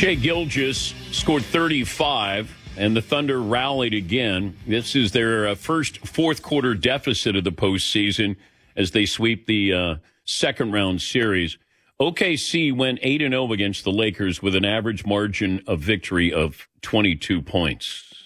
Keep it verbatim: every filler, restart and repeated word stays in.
Shai Gilgeous scored thirty-five, and the Thunder rallied again. This is their uh, first fourth-quarter deficit of the postseason as they sweep the uh, second-round series. O K C went eight and oh against the Lakers with an average margin of victory of twenty-two points.